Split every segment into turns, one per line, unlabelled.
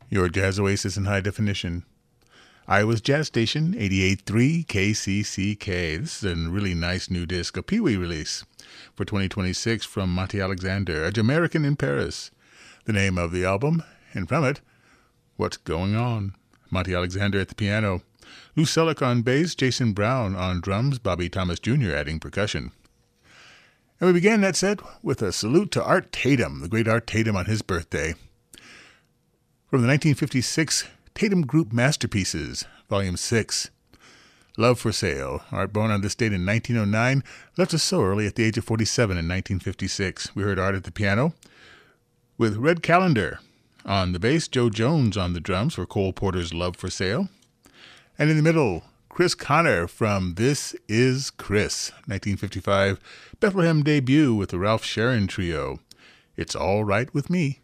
Your jazz oasis in high definition. Iowa's Jazz Station, 88.3 KCCK. This is a really nice new disc, a Pee-wee release for 2026 from Monty Alexander, a Jamaican in Paris. The name of the album, and from it, What's Going On? Monty Alexander at the piano, Lou Selleck on bass, Jason Brown on drums, Bobby Thomas Jr. adding percussion. And we began that set with a salute to Art Tatum, the great Art Tatum on his birthday. From the 1956 Tatum Group Masterpieces, Volume 6. Love for Sale. Art, born on this date in 1909, left us so early at the age of 47 in 1956. We heard Art at the piano with Red Callender on the bass, Joe Jones on the drums for Cole Porter's Love for Sale. And in the middle, Chris Connor from This Is Chris, 1955 Bethlehem debut with the Ralph Sharon Trio. It's All Right With Me.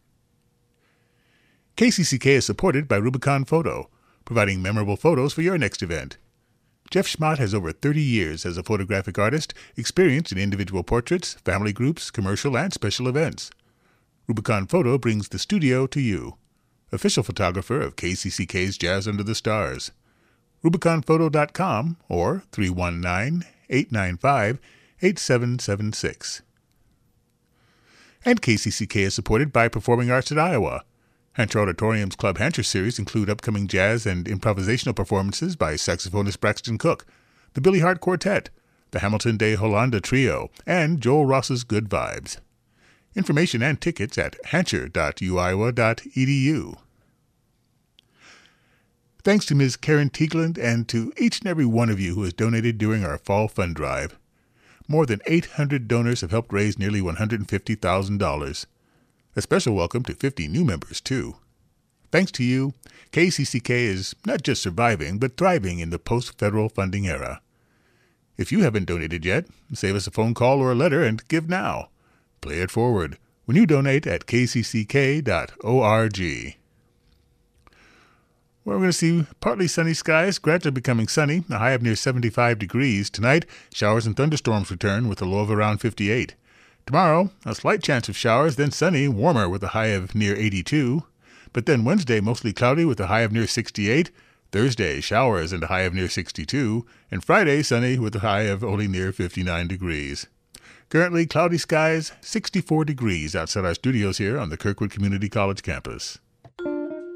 KCCK is supported by Rubicon Photo, providing memorable photos for your next event. Jeff Schmott has over 30 years as a photographic artist, experienced in individual portraits, family groups, commercial, and special events. Rubicon Photo brings the studio to you. Official photographer of KCCK's Jazz Under the Stars. RubiconPhoto.com or 319-895-8776. And KCCK is supported by Performing Arts at Iowa. Hancher Auditorium's Club Hancher series include upcoming jazz and improvisational performances by saxophonist Braxton Cook, the Billy Hart Quartet, the Hamilton de Hollanda Trio, and Joel Ross's Good Vibes. Information and tickets at hancher.uiowa.edu. Thanks to Ms. Karen Teagland and to each and every one of you who has donated during our fall fund drive. More than 800 donors have helped raise nearly $150,000. A special welcome to 50 new members, too. Thanks to you, KCCK is not just surviving, but thriving in the post-federal funding era. If you haven't donated yet, save us a phone call or a letter and give now. Play it forward when you donate at kcck.org. Well, we're going to see partly sunny skies, gradually becoming sunny, a high of near 75 degrees. Tonight, showers and thunderstorms return with a low of around 58. Tomorrow, a slight chance of showers, then sunny, warmer with a high of near 82. But then Wednesday, mostly cloudy with a high of near 68. Thursday, showers and a high of near 62. And Friday, sunny with a high of only near 59 degrees. Currently, cloudy skies, 64 degrees outside our studios here on the Kirkwood Community College campus.